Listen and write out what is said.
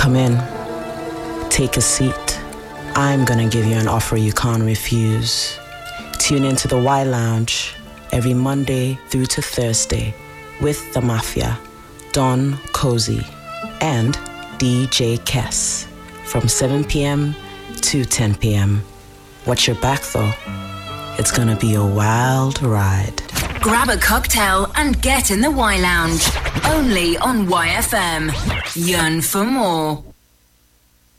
Come in. Take a seat. I'm gonna give you an offer you can't refuse. Tune into the Y Lounge every Monday through to Thursday with the Mafia, Don Cozy, and DJ Kess from 7 p.m. to 10 p.m. Watch your back though. It's gonna be a wild ride. Grab a cocktail and get in the Y Lounge. Only on YFM. Yearn for more.